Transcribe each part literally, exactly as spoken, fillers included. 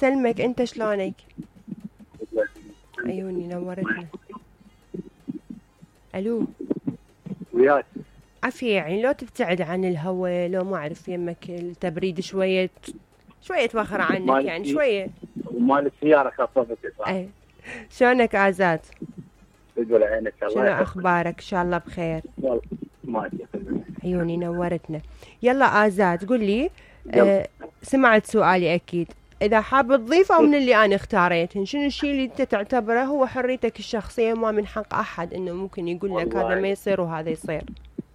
يسلمك، انت شلونك؟ عيوني نورتنا. الو وياك عافية يعني، لو تبتعد عن الهواء، لو ما اعرف يمك التبريد شوية شوية توخر عنك يعني شوية. ومال السيارة خففت. اي شلونك آزاد؟ تقول عينك الله. شنو اخبارك؟ ان شاء الله بخير. والله ماشي. عيوني نورتنا. يلا آزاد قل لي، أه سمعت سؤالي اكيد، اذا حاب تضيف او من اللي انا اختاريتهن، شنو الشيء اللي انت تعتبره هو حريتك الشخصية وما من حق احد انه ممكن يقول لك هذا ما يصير وهذا يصير؟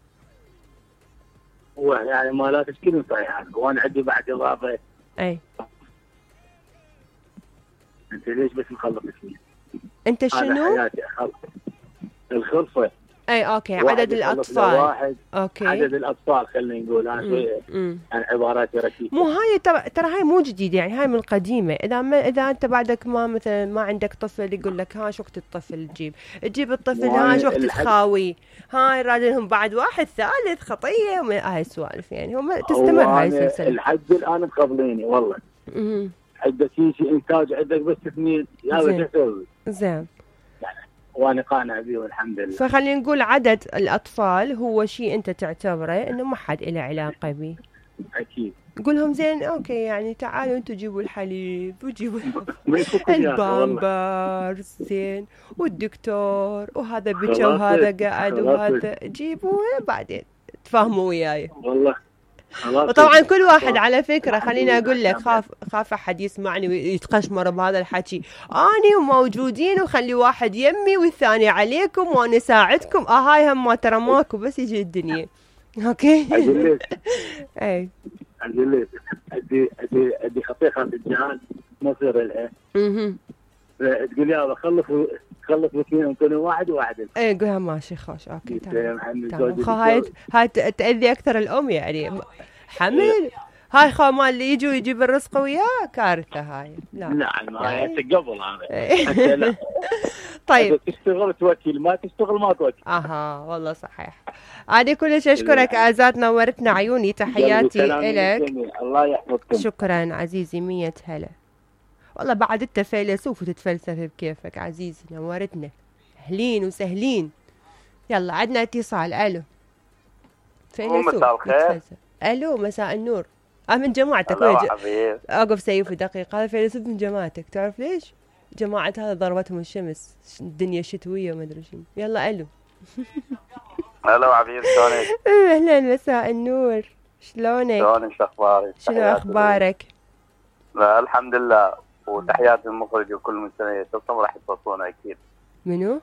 هو يعني مالات كلهم صحيحات، وانا عندي بعد اضافه. اي انت ليش بس مخلط اسمي؟ انت شنو؟ حياتي اخلص الخلفه. اي اوكي عدد الاطفال. واحد اوكي عدد الاطفال خلينا نقول انا شويه عن عباراتي ركيكه. مو هاي ترى هاي مو جديده يعني، هاي من القديمه. اذا ما اذا انت بعدك ما مثلا ما عندك طفل يقول لك ها شو وقت الطفل تجيب تجيب الطفل، ها شو وقت تخاوي، هاي رادلهم بعد واحد ثالث خطيه وما هاي السوالف يعني. هم تستمر هاي السلسله الحد الان مخبليني والله. امم عندك شيء انتاج عندك بس اثنين يا شو تسوي؟ زين وانا قانع به والحمد لله. فخلينا نقول عدد الاطفال هو شيء انت تعتبره انه ما حد له علاقه به. اكيد. قول لهم زين اوكي يعني تعالوا انتم جيبوا الحليب وجيبوا البامبرز زين والدكتور وهذا بكى وهذا قاعد وهذا جيبوا بعدين تفاهموا وياي. والله وطبعا كل واحد على فكرة خليني أقول لك، خاف خاف أحد يسمعني ويتقشمر بهذا الحكي، أني وموجودين وخلي واحد يمي والثاني عليكم وأنا ساعدكم. آه هاي هم ما ترى ماكو، بس يجي الدنيا. أوكي. أي. أقول لك أدي أدي أدي خطية خمس الجهاز ما يصير لها. اها. تقول يا خلص خلص اثنين كل واحد وواحد. اي قولها ماشي خوش اوكي تمام. هاي هاي تأذي اكثر الام يعني حمل. هاي خو مال اللي يجوا يجيب الرزق وياه كارثه هاي. لا نعم هاي قبل هذا. لا طيب تشتغل توكل، ما تشتغل ما توكل. اها والله صحيح. عادي كلش اشكرك آزاد، نورتنا عيوني، تحياتي لك. الله يحفظكم. شكرا عزيزي، مية هلا. والله بعد انت فيلسوف وتتفلسف بكيفك عزيزي، نورتنا. اهلين وسهلين. يلا عندنا اتصال. الو فيلسوف. مساء الخير. الو مساء النور. اه من جماعتك. اوقف سيوفي دقيقه، هذا فيلسوف من جماعتك. تعرف ليش؟ جماعه هذا ضربتهم الشمس، الدنيا شتويه وما ادري شنو. يلا الو. الو عبير شلونك؟ اهلا مساء النور، شلونك؟ شلونك شو اخبارك؟ شنو اخبارك؟ لا الحمد لله، وتحياتي المخرج وكل المستمعين. تصم راح يتصلون اكيد. منو؟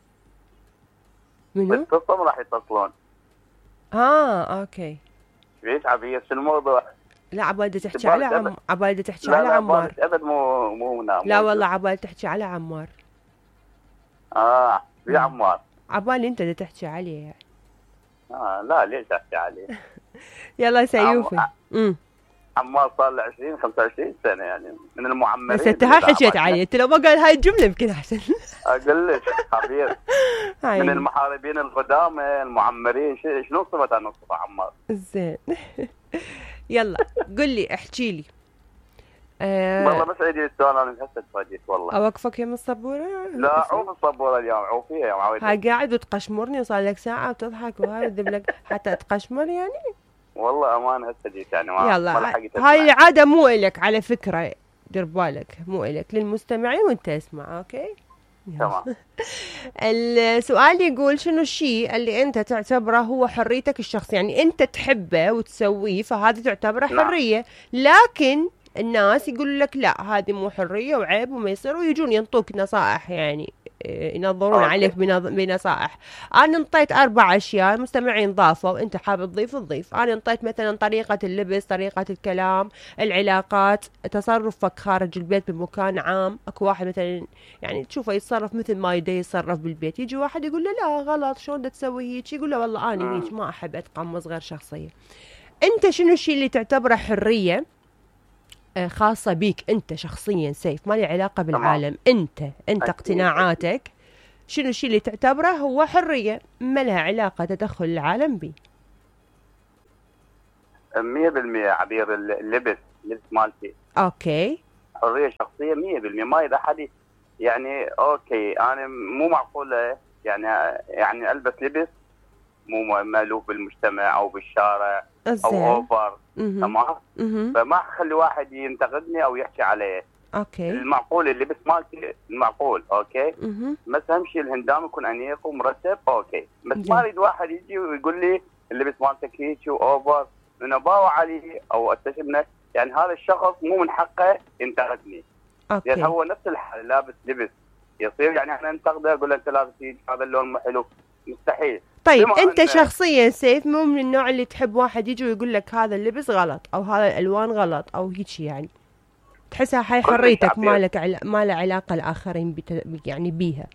منو؟ تصم راح يتصلون. اه اوكي. ليش عبير شو الموضوع؟ لا عبالي تحكي على عم عبالي تحكي على عمار. لا ابد مو مو نعم. لا والله عبالي تحكي على عمار. اه يا عمار. عبالي انت اللي تحكي عليه يعني. اه لا ليش تحكي عليه؟ يلا سيوفي. امم عمار صار له عشرين خمسة وعشرين سنه يعني من المعمرين. بس انت هاي حكيت عليه، انت لو ما قال هاي الجمله يمكن احسن. اقول لك حبيبي من المحاربين القدامى المعمرين. شنو صفت عن صفه عمار؟ زين. يلا قل لي احكي لي. أه والله بس عيدي السؤال، انا هسه تفاجئت والله. اوقفك يم الصبوره؟ لا عوف الصبوره اليوم، عوفيها يا معود. هاي قاعد وتقشمرني وصار لك ساعه وتضحك وهاي وذب لك حتى تقشمر يعني. والله امانه هسه جيت يعني ما يلا هاي العاده مو الك على فكره، دير بالك مو الك، للمستمعين وانت اسمع. اوكي تمام. السؤال يقول شنو الشيء اللي انت تعتبره هو حريتك الشخصيه، يعني انت تحبه وتسويه فهذا تعتبره حريه. لكن الناس يقول لك لا هذه مو حريه وعيب وما يصير، ويجون ينطوك نصائح يعني ينظرون أوكي. عليك بنصائح. انا انطيت اربع اشياء، المستمعين ضافوا، انت حابب تضيف تضيف. انا انطيت مثلا طريقه اللبس، طريقه الكلام، العلاقات، تصرفك خارج البيت بمكان عام. اكو واحد مثلا يعني تشوفه يتصرف مثل ما يدي يتصرف بالبيت، يجي واحد يقول له لا غلط شلون بدك تسوي هيك، يقول له والله انا هيك ما احب اتقمص غير شخصيه. انت شنو الشيء اللي تعتبره حريه خاصة بيك أنت شخصيا سيف، ما لي علاقة بالعالم. أنت أنت اقتناعاتك شنو الشيء اللي تعتبره هو حرية ما لها علاقة تدخل العالم بي؟ مية بالمية عبير اللبس، اللبس مالتي. أوكي. حريه شخصيه مية بالمية. ما اذا حد يعني اوكي انا مو معقوله يعني يعني البس لبس مو مألوف بالمجتمع او بالشارع او اوفر تمام، فما اخلي واحد ينتقدني او يحكي علي. اوكي المعقول اللبس مالتي المعقول اوكي، بس اهم شيء الهندام يكون انيق ومرتب اوكي، بس ما اريد واحد يجي ويقول لي اللبس مالتك هيك واوفر من اباوع عليه او اتشبنه، يعني هذا الشخص مو من حقه ينتقدني. اوكي يعني هو نفس الحال لابس لبس يصير يعني احنا ننتقده اقول له انت لابس هذا اللون مو حلو، مستحيل. طيب انت شخصيا سيف مو من النوع اللي تحب واحد يجي ويقول لك هذا اللبس غلط او هذا الالوان غلط او هيك، يعني تحسها هاي حريتك ما لك عل... ما له علاقه الاخرين بت... يعني بيها؟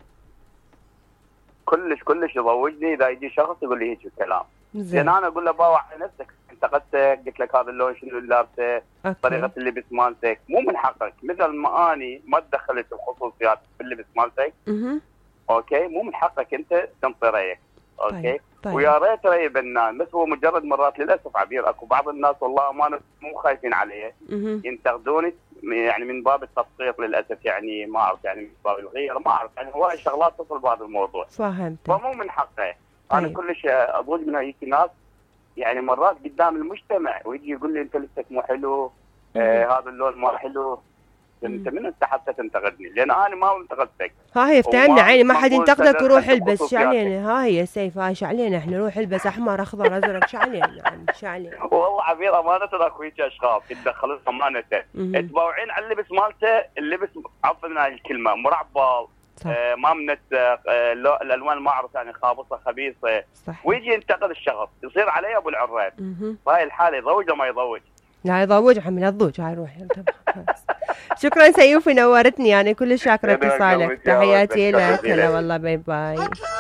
كلش كلش يضوجني اذا يجي شخص يقول لي هيك الكلام، لان انا اقول له باوع على نفسك، انتقدتك قلت لك هذا اللون شنو اللي لابسه، طريقه اللبس مالتك مو من حقك، مثل ما اني ما تدخلت بخصوصيات باللبس مالتك اوكي، مو من حقك انت تنطي رايك اوكي. طيب. طيب. ويا ريت راي بنان، بس هو مجرد مرات للاسف عبير اكو بعض الناس والله ما مو خايفين علي ينتقدوني يعني من باب التسقيط للاسف، يعني ما اعرف يعني من باب الغيره ما اعرف يعني هواي شغلات تصل بهذا الموضوع. فهمت. فمو من حقه. طيب. انا كلش اضوج من هيك ناس يعني مرات قدام المجتمع ويجي يقول لي انت لبسك مو حلو، آه هذا اللون مو حلو، انت من انت حتى تنتقدني؟ لان انا ما انتقدتك. ها هي افتهمنا عيني، ما حد ينتقدك وروح البس شو علينا. ها هي سيف هاي شو علينا احنا، نروح البس احمر اخضر ازرق شو علينا يعني شو علينا. والله عبير امانه اكو هيك اشخاص يتدخلون امانه تباوعين على اللبس مالته، اللبس عفوا هاي الكلمه مرعبل آه ما منسق آه الالوان ما اعرف يعني خابصه خبيصه، ويجي ينتقد الشخص يصير عليه ابو العراب. فهاي الحاله يضوج وما يضوج؟ لا يضوج عمي لا تضوج. هاي روحي شكرا سيوفي نورتني يعني كلش شاكره اتصالك، تحياتي لك. هلا والله باي باي.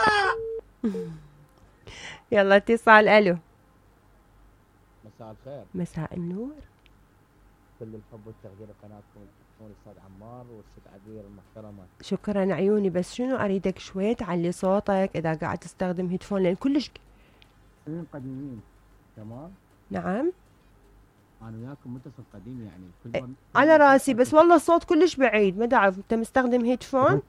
يلا اتصال. الو مساء الخير. مساء النور. كل الحب والتقدير لقناتكم الاستاذ عمار والست عبير المحترمه. شكرا عيوني، بس شنو اريدك شوي تعلي صوتك اذا قاعد تستخدم هيدفون لان كلش قديمين. تمام نعم انا وياكم متصل قديم يعني كل يوم على راسي، بس والله الصوت كلش بعيد ما دعرف انت مستخدم هيدفون.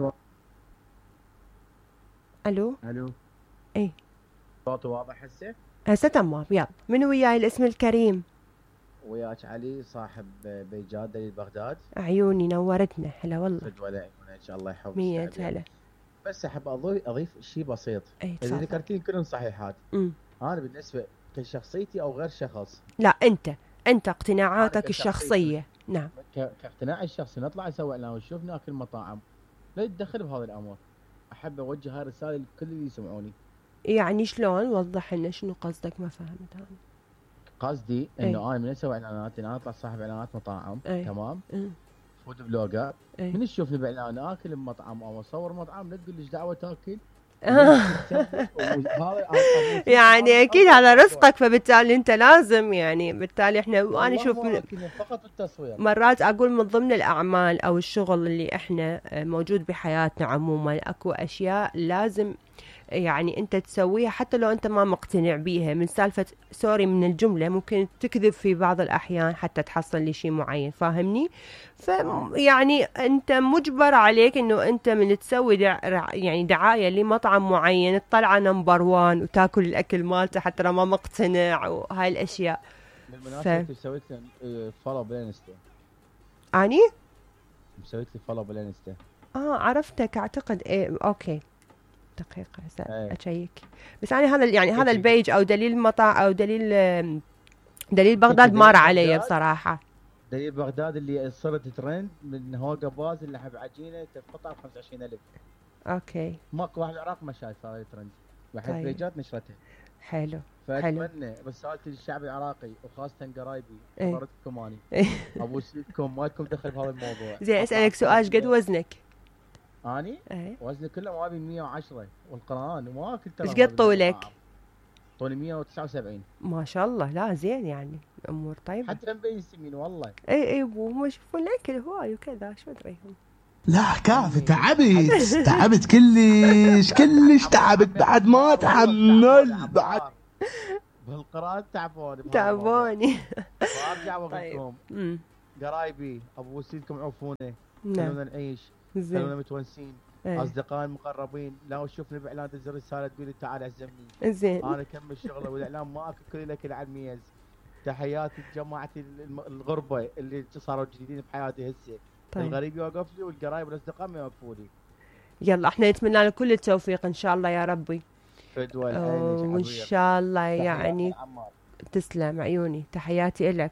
الو الو اي صوته واضح هسه؟ هسه تمام. يلا من وياي الاسم الكريم؟ وياك علي صاحب بيجاد دليل بغداد. عيوني نورتنا. هلا والله. صدق ولا عيونك الله يحفظك. مية هلا. بس احب اضيف اضيف شيء بسيط. اللي ذكرتين كلهم صحيحات. امم انا بالنسبه كشخصيتي او غير شخص. لا انت انت اقتناعاتك الشخصيه. نعم كاقتناعي الشخصي نطلع نسوي اعلان ونشوف ناكل مطاعم، لا تدخل بهذه الامور. احب اوجه هاي الرساله لكل اللي يسمعوني. يعني شلون؟ وضح لنا شنو قصدك، ما فهمت انا. قصدي انه انا من اسوي اعلانات انا اطلع صاحب اعلانات مطاعم. أي. تمام أي. فود بلوجر من تشوفني باعلان اكل بمطعم او اصور مطعم لا تقول ليش دعوه تاكل. يعني اكيد هذا رزقك، فبالتالي انت لازم يعني بالتالي احنا وانا اشوف فقط التصوير مرات اقول من ضمن الاعمال او الشغل اللي احنا موجود بحياتنا عموما اكو اشياء لازم يعني انت تسويها حتى لو انت ما مقتنع بيها، من سالفه سوري من الجمله ممكن تكذب في بعض الاحيان حتى تحصل لي شيء معين، فاهمني؟ فيعني انت مجبر عليك انه انت من تسوي دع يعني دعايه لمطعم معين تطلعه نمبر وان وتاكل الاكل مالته حتى لو ما مقتنع وهاي الاشياء. بالمناسبه ف... سويت لي فولو بالانستا. اني سويت لي فولو بالانستا. اه عرفتك اعتقد. ايه اوكي دقيقة هسه اشيك. بس انا هذا يعني هذا البيج او دليل مطاع او دليل دليل بغداد مار علي بصراحة. دليل بغداد اللي صارت ترند من هوقة باز اللي حب عجينة تقطع ب خمسة وعشرين ألف. اوكي. ماكو واحد بالعراق ما شايف صار ترند. واحد طيب. بيجات نشرتها. حلو. فاتمنى رسالة للشعب العراقي وخاصة قرايبي خبرتكم اني. ابو سيدكم ما لكم دخل بهذا الموضوع. زين اسألك سؤال، قد وزنك؟ اني؟ ايه؟ وزني كله ما بين مية وعشرة والقرآن وما كنت. ايش قد طولك؟ طولي مية وتسعة وسبعين. ما شاء الله. لا زين يعني امور طيبه. حتى مبين سمين والله. اي اي هم يشوفون الاكل هواي وكذا شو ادري هم. لا كافي تعبت تعبت كلش كلش تعبت بعد ما اتحمل بعد. بالقرآن تعبوني تعبوني. وارجع واقول لكم قرايبي ابو وسيدكم عوفونا، نعم خلونا نعيش، زين خلونا متونسين. ايه. اصدقائي المقربين لو تشوفني باعلان تنزل رساله تقول لي تعال اعزمني، زين انا اكمل شغله والاعلان ما اكل كل الاكل على الميز. تحياتي لجماعتي الم- الغربه اللي صاروا جديدين بحياتي هسه. طيب الغريب يوقف لي والقرايب والاصدقاء ما يوقفوا لي. يلا احنا نتمنى لك كل التوفيق ان شاء الله يا ربي. فدوى وان شاء الله يعني. تسلم عيوني، تحياتي لك.